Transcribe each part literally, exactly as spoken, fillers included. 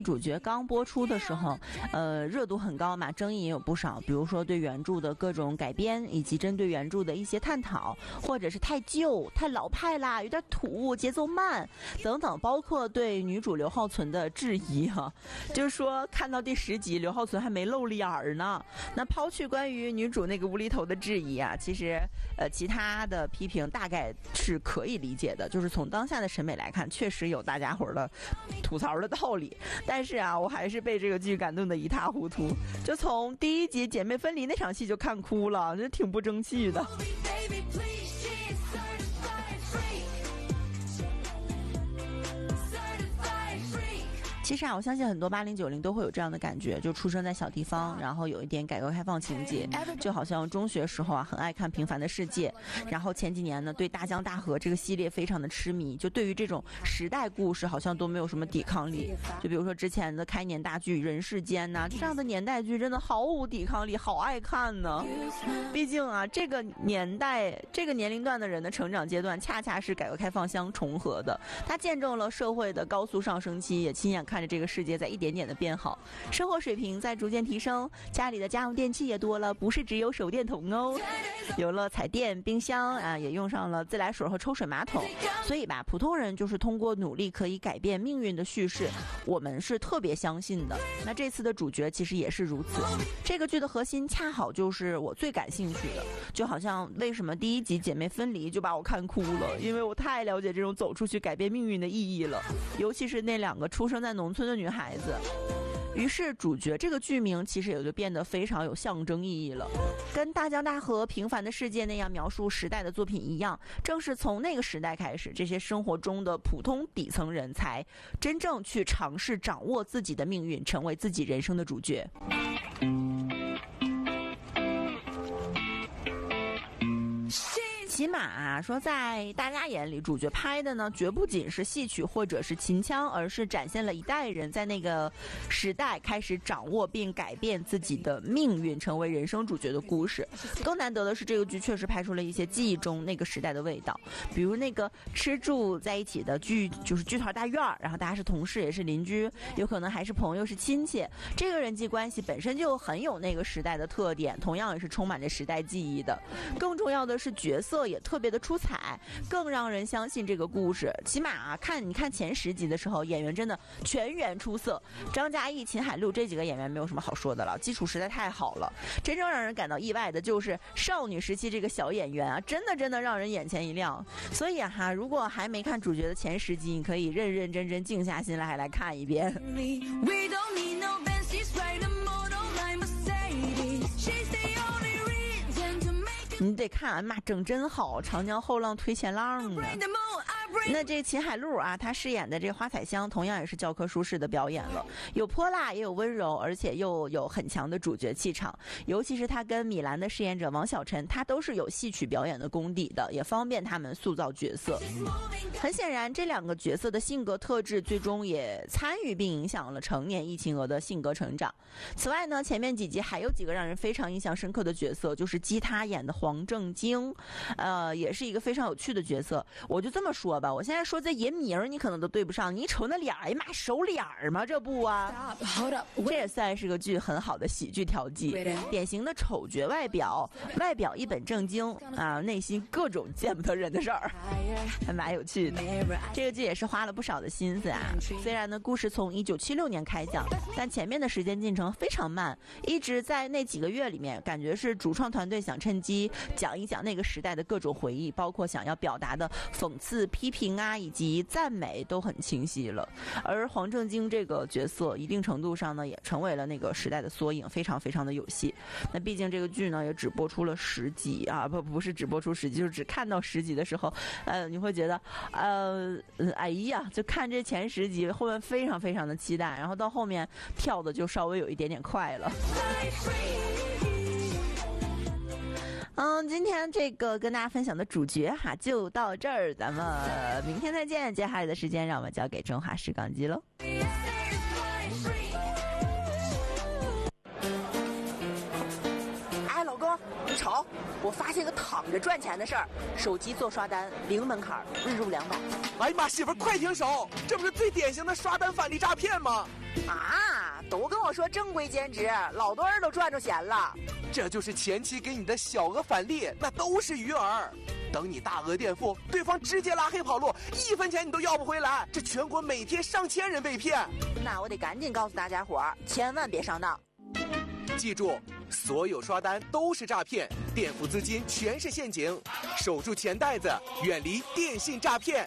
主角刚播出的时候，呃，热度很高嘛，争议也有不少，比如说对原著的各种改编，以及针对原著的一些探讨，或者是太旧、太老派啦，有点土，节奏慢等等，包括对女主刘浩存的质疑哈、啊，就是说看到第十集，刘浩存还没露脸儿呢。那抛去关于女主那个无厘头的质疑啊，其实呃其他的批评大概是可以理解的，就是从当下的审美来看，确实有大家伙的吐槽的道理。但是啊，我还是被这个剧感动得一塌糊涂，就从第一集姐妹分离那场戏就看哭了，这挺不争气的。其实啊，我相信很多八零九零都会有这样的感觉，就出生在小地方，然后有一点改革开放情节，就好像中学时候啊，很爱看《平凡的世界》，然后前几年呢，对《大江大河》这个系列非常的痴迷，就对于这种时代故事好像都没有什么抵抗力。就比如说之前的开年大剧《人世间》呐，这样的年代剧真的毫无抵抗力，好爱看呢。毕竟啊，这个年代、这个年龄段的人的成长阶段，恰恰是改革开放相重合的，它见证了社会的高速上升期，也亲眼看着这个世界在一点点的变好，生活水平在逐渐提升，家里的家用电器也多了，不是只有手电筒哦，有了彩电、冰箱啊，也用上了自来水和抽水马桶。所以吧，普通人就是通过努力可以改变命运的叙事，我们是特别相信的。那这次的主角其实也是如此。这个剧的核心恰好就是我最感兴趣的，就好像为什么第一集姐妹分离就把我看哭了，因为我太了解这种走出去改变命运的意义了，尤其是那两个出生在农村的女孩子。于是主角这个剧名其实也就变得非常有象征意义了，跟《大江大河》《平凡的世界》那样描述时代的作品一样，正是从那个时代开始，这些生活中的普通底层人才真正去尝试掌握自己的命运，成为自己人生的主角。起码啊，说在大家眼里，主角拍的呢，绝不仅是戏曲或者是秦腔，而是展现了一代人在那个时代开始掌握并改变自己的命运，成为人生主角的故事。更难得的是，这个剧确实拍出了一些记忆中那个时代的味道，比如那个吃住在一起的剧，就是剧团大院，然后大家是同事，也是邻居，有可能还是朋友，是亲戚。这个人际关系本身就很有那个时代的特点，同样也是充满着时代记忆的。更重要的是，角色也特别的出彩，更让人相信这个故事。起码啊，看你看前十集的时候，演员真的全员出色，张嘉译、秦海璐这几个演员没有什么好说的了，基础实在太好了。真正让人感到意外的就是少女时期这个小演员啊，真的真的让人眼前一亮。所以啊哈，如果还没看主角的前十集，你可以认认真真静下心来来看一遍。你得看啊，妈整真好，长江后浪推前浪啊。那这秦海璐啊，她饰演的这花彩香同样也是教科书式的表演了，有泼辣也有温柔，而且又有很强的主角气场。尤其是她跟米兰的饰演者王晓晨，她都是有戏曲表演的功底的，也方便他们塑造角色。很显然，这两个角色的性格特质最终也参与并影响了成年易晴娥的性格成长。此外呢，前面几集还有几个让人非常印象深刻的角色，就是姬她演的黄正京，呃，也是一个非常有趣的角色。我就这么说吧，我现在说这人名你可能都对不上，你一瞅那脸，哎呀妈，熟脸吗？这不啊，这也算是个剧很好的喜剧调剂，典型的丑角外表，外表一本正经啊，内心各种见不得人的事儿，还蛮有趣的。这个剧也是花了不少的心思啊。虽然呢，故事从一九七六年开讲，但前面的时间进程非常慢，一直在那几个月里面，感觉是主创团队想趁机讲一讲那个时代的各种回忆，包括想要表达的讽刺、批评啊，以及赞美都很清晰了。而黄正京这个角色，一定程度上呢，也成为了那个时代的缩影，非常非常的有戏。那毕竟这个剧呢，也只播出了十集啊，不不是只播出十集，就是只看到十集的时候，呃，你会觉得，呃，哎呀，就看这前十集，后面非常非常的期待，然后到后面跳的就稍微有一点点快了。嗯，今天这个跟大家分享的主角哈就到这儿，咱们明天再见。接下来的时间让我们交给中华时光机喽。 哎，老公，你吵。 我发现个躺着赚钱的事儿，手机做刷单零门槛，日入两百。 哎呀妈，媳妇儿快停手！这不是最典型的刷单返利诈骗吗？ 啊，都跟我说正规兼职，老多人都赚着钱了。 这就是前期给你的小额返利，那都是鱼饵。等你大额垫付，对方直接拉黑跑路，一分钱你都要不回来。这全国每天上千人被骗。 那我得赶紧告诉大家伙儿，千万别上当。 记住，所有刷单都是诈骗，垫付资金全是陷阱，守住钱袋子，远离电信诈骗。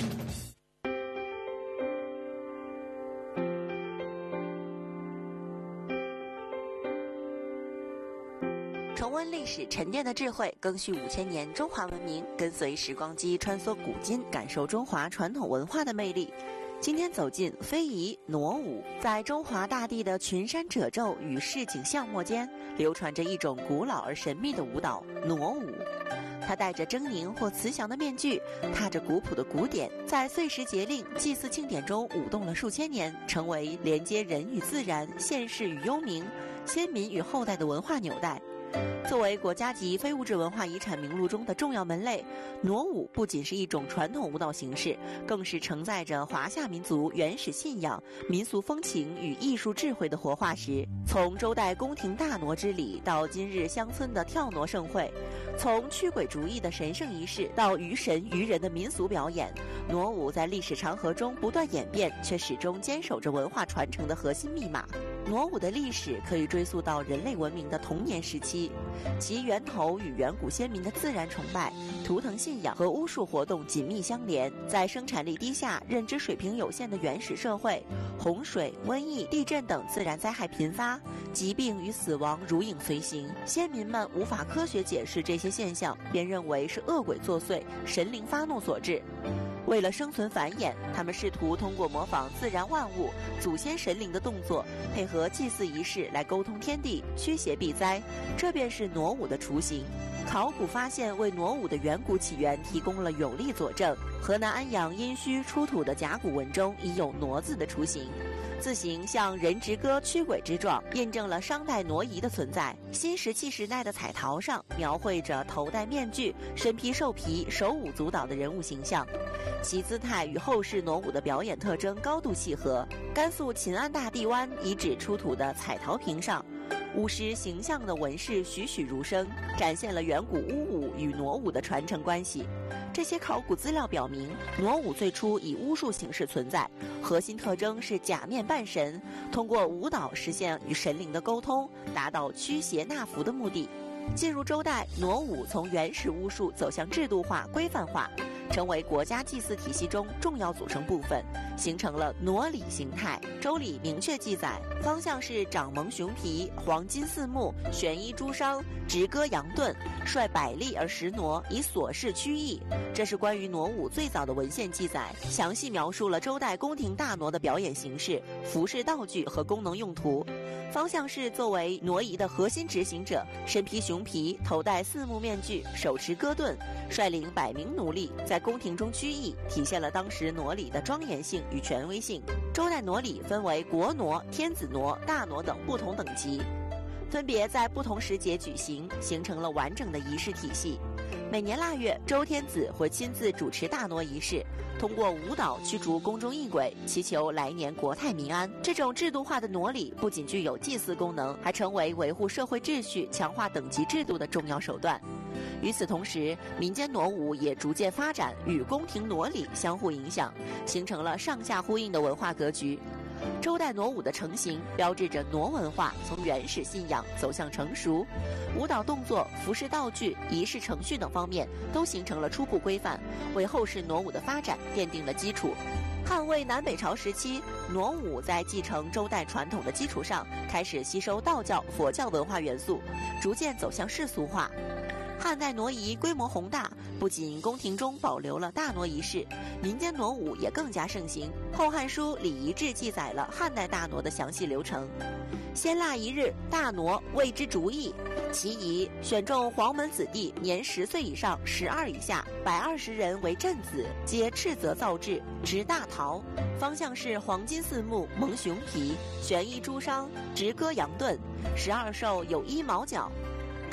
重温历史沉淀的智慧，更续五千年中华文明，跟随时光机穿梭古今，感受中华传统文化的魅力。今天走进非遗傩舞，在中华大地的群山褶皱与市井巷陌间，流传着一种古老而神秘的舞蹈——傩舞。它戴着狰狞或慈祥的面具，踏着古朴的鼓点，在岁时节令、祭祀庆典中舞动了数千年，成为连接人与自然、现世与幽冥、先民与后代的文化纽带。作为国家级非物质文化遗产名录中的重要门类，傩舞不仅是一种传统舞蹈形式，更是承载着华夏民族原始信仰、民俗风情与艺术智慧的活化石。从周代宫廷大傩之礼到今日乡村的跳傩盛会，从驱鬼逐疫的神圣仪式到于神于人的民俗表演，傩舞在历史长河中不断演变，却始终坚守着文化传承的核心密码。傩舞的历史可以追溯到人类文明的童年时期，其源头与远古先民的自然崇拜、图腾信仰和巫术活动紧密相连。在生产力低下、认知水平有限的原始社会，洪水、瘟疫、地震等自然灾害频发，疾病与死亡如影随形。先民们无法科学解释这些现象，便认为是恶鬼作祟、神灵发怒所致。为了生存繁衍，他们试图通过模仿自然万物、祖先神灵的动作，配合祭祀仪式来沟通天地、驱邪避灾，这便是傩舞的雏形。考古发现为傩舞的远古起源提供了有力佐证。河南安阳殷墟出土的甲骨文中已有傩字的雏形，字形像人直戈驱鬼之状，印证了商代傩仪的存在。新石器时代的彩陶上描绘着头戴面具、身披兽皮、手舞足蹈的人物形象，其姿态与后世傩舞的表演特征高度契合。甘肃秦安大地湾遗址出土的彩陶瓶上，巫师形象的纹饰栩栩如生，展现了远古巫舞与傩舞的传承关系。这些考古资料表明，傩舞最初以巫术形式存在，核心特征是假面扮神，通过舞蹈实现与神灵的沟通，达到驱邪纳福的目的。进入周代，傩舞从原始巫术走向制度化、规范化，成为国家祭祀体系中重要组成部分，形成了傩礼形态。周礼明确记载，方向是掌蒙熊皮、黄金四目、悬衣朱裳、直戈扬盾，率百例而食傩，以所事驱疫。这是关于傩舞最早的文献记载，详细描述了周代宫廷大傩的表演形式、服饰道具和功能用途。方相氏作为傩仪的核心执行者，身披熊皮，头戴四目面具，手持戈盾，率领百名奴隶在宫廷中居役，体现了当时傩礼的庄严性与权威性。周代傩礼分为国傩、天子傩、大傩等不同等级，分别在不同时节举行，形成了完整的仪式体系。每年腊月，周天子会亲自主持大傩仪式，通过舞蹈驱逐宫中异鬼，祈求来年国泰民安。这种制度化的傩礼不仅具有祭祀功能，还成为维护社会秩序、强化等级制度的重要手段。与此同时，民间傩舞也逐渐发展，与宫廷傩礼相互影响，形成了上下呼应的文化格局。周代傩舞的成型，标志着傩文化从原始信仰走向成熟，舞蹈动作、服饰道具、仪式程序等方面都形成了初步规范，为后世傩舞的发展奠定了基础。汉魏南北朝时期，傩舞在继承周代传统的基础上，开始吸收道教、佛教文化元素，逐渐走向世俗化。汉代傩仪规模宏大，不仅宫廷中保留了大傩仪式，民间傩舞也更加盛行。《后汉书·礼仪志》记载了汉代大傩的详细流程：先腊一日，大傩为之逐役，其仪选中黄门子弟，年十岁以上、十二以下，百二十人为镇子，皆赤泽造制，执大陶，方向是黄金四目，蒙熊皮，悬衣朱裳，直戈扬盾，十二兽有一毛角。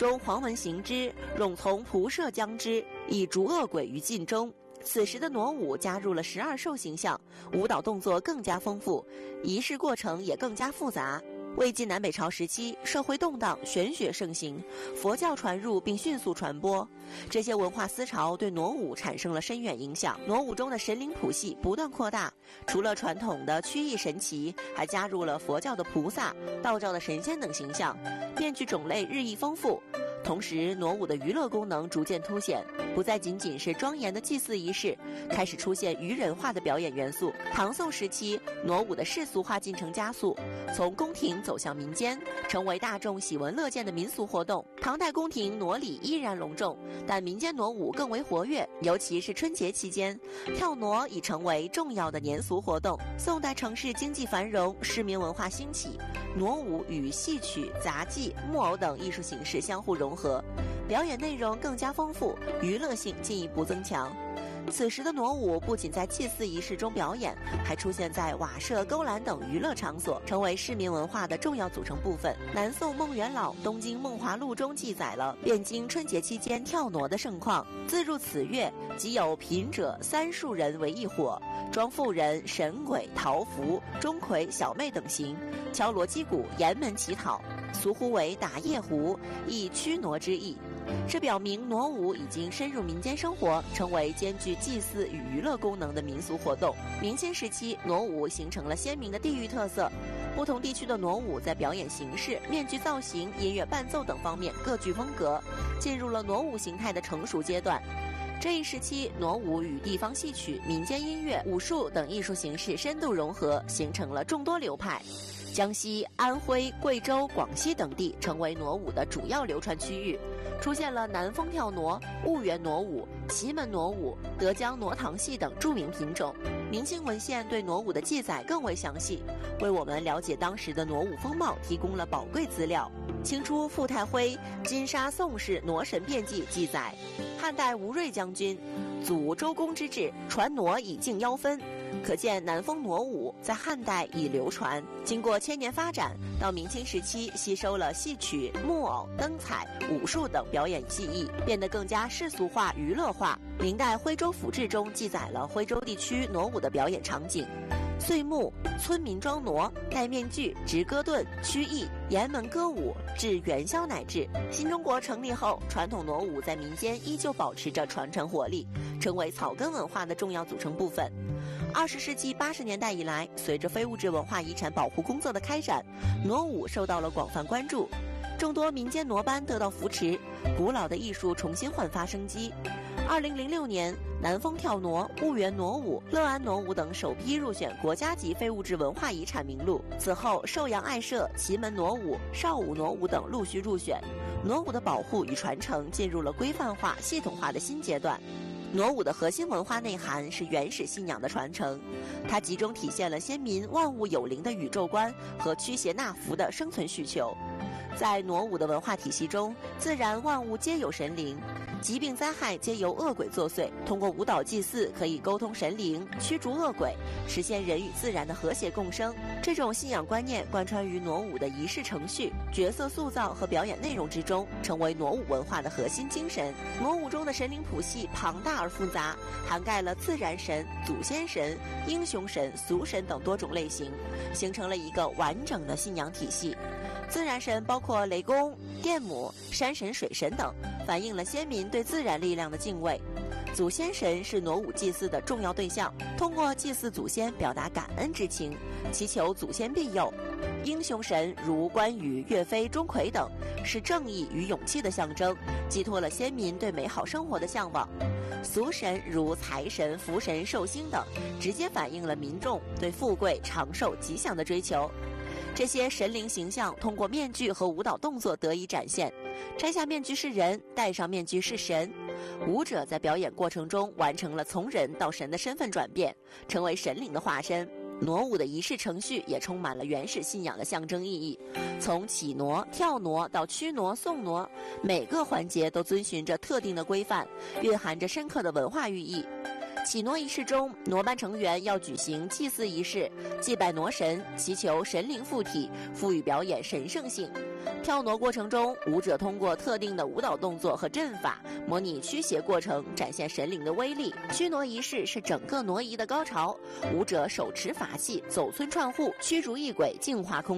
中黄文行之，冗从仆射将之，以逐恶鬼于晋中。此时的傩舞加入了十二兽形象，舞蹈动作更加丰富，仪式过程也更加复杂。魏晋南北朝时期，社会动荡，玄学盛行，佛教传入并迅速传播。这些文化思潮对傩舞产生了深远影响。傩舞中的神灵谱系不断扩大，除了传统的曲艺神奇，还加入了佛教的菩萨、道教的神仙等形象，面具种类日益丰富。同时，傩舞的娱乐功能逐渐凸显，不再仅仅是庄严的祭祀仪式，开始出现娱人化的表演元素。唐宋时期，傩舞的世俗化进程加速，从宫廷走向民间，成为大众喜闻乐见的民俗活动。唐代宫廷傩礼依然隆重，但民间傩舞更为活跃，尤其是春节期间，跳傩已成为重要的年俗活动。宋代城市经济繁荣，市民文化兴起，傩舞与戏曲、杂技、木偶等艺术形式相互融合，表演内容更加丰富，娱乐性进一步增强。此时的傩舞不仅在祭祀仪式中表演，还出现在瓦舍、勾栏等娱乐场所，成为市民文化的重要组成部分。南宋孟元老《东京梦华录》中记载了汴京春节期间跳傩的盛况。自入此月，即有贫者三数人为一伙，装妇人、神鬼、桃符、钟馗、小妹等行，敲锣击鼓，沿门乞讨，俗呼为打夜胡，亦驱傩之意。这表明傩舞已经深入民间生活，成为兼具祭祀与娱乐功能的民俗活动。明清时期，傩舞形成了鲜明的地域特色，不同地区的傩舞在表演形式、面具造型、音乐伴奏等方面各具风格，进入了傩舞形态的成熟阶段。这一时期，傩舞与地方戏曲、民间音乐、武术等艺术形式深度融合，形成了众多流派。江西、安徽、贵州、广西等地成为傩舞的主要流传区域，出现了南风跳傩、婺源傩舞、祁门傩舞、德江傩堂戏等著名品种。明清文献对傩舞的记载更为详细，为我们了解当时的傩舞风貌提供了宝贵资料。清初傅太辉《金沙宋氏傩神变记》记载，汉代吴瑞将军祖周公之治，传傩以敬妖分。可见南风傩舞在汉代已流传，经过千年发展，到明清时期吸收了戏曲、木偶、灯彩、武术等表演技艺，变得更加世俗化、娱乐化。明代《徽州府志》中记载了徽州地区傩舞的表演场景：岁暮，村民装傩，戴面具，执歌盾，曲艺，沿门歌舞，至元宵乃至。新中国成立后，传统傩舞在民间依旧保持着传承活力，成为草根文化的重要组成部分。二十世纪八十年代以来，随着非物质文化遗产保护工作的开展，傩舞受到了广泛关注，众多民间傩班得到扶持，古老的艺术重新焕发生机。二零零六年，南风跳傩、婺源傩舞、乐安傩舞等首批入选国家级非物质文化遗产名录。此后，寿阳爱社、祁门傩舞、邵武傩舞等陆续入选，傩舞的保护与传承进入了规范化、系统化的新阶段。傩舞的核心文化内涵是原始信仰的传承，它集中体现了先民万物有灵的宇宙观和驱邪纳福的生存需求。在傩舞的文化体系中，自然万物皆有神灵，疾病灾害皆由恶鬼作祟。通过舞蹈祭祀，可以沟通神灵，驱逐恶鬼，实现人与自然的和谐共生。这种信仰观念贯穿于傩舞的仪式程序、角色塑造和表演内容之中，成为傩舞文化的核心精神。傩舞中的神灵谱系庞大而复杂，涵盖了自然神、祖先神、英雄神、俗神等多种类型，形成了一个完整的信仰体系。自然神包括雷公、电母、山神、水神等，反映了先民对自然力量的敬畏。祖先神是傩舞祭祀的重要对象，通过祭祀祖先表达感恩之情，祈求祖先庇佑。英雄神如关羽、岳飞、钟馗等，是正义与勇气的象征，寄托了先民对美好生活的向往。俗神如财神、福神、寿星等，直接反映了民众对富贵、长寿、吉祥的追求。这些神灵形象通过面具和舞蹈动作得以展现，摘下面具是人，戴上面具是神。舞者在表演过程中完成了从人到神的身份转变，成为神灵的化身。傩舞的仪式程序也充满了原始信仰的象征意义，从起傩、跳傩到驱傩、送傩，每个环节都遵循着特定的规范，蕴含着深刻的文化寓意。 起挪仪式中，挪班成员要举行祭祀仪式，祭拜挪神，祈求神灵附体，赋予表演神圣性。跳挪过程中，舞者通过特定的舞蹈动作和阵法，模拟驱邪过程，展现神灵的威力。驱挪仪式是整个挪移的高潮，舞者手持法器，走村串户，驱逐异鬼，净化空